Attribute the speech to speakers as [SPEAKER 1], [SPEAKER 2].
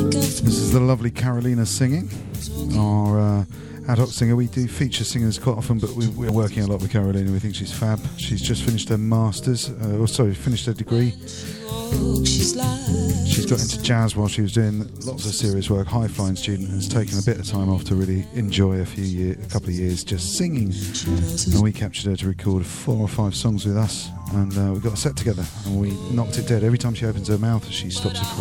[SPEAKER 1] This is the lovely Carolina singing, our ad hoc singer. We do feature singers quite often, but we're working a lot with Carolina. We think she's fab. She's just finished her master's, finished her degree. She's got into jazz while she was doing lots of serious work, high-flying student, and has taken a bit of time off to really enjoy a couple of years just singing. And we captured her to record 4 or 5 songs with us, and we got a set together, and we knocked it dead. Every time she opens her mouth, she stops to cry.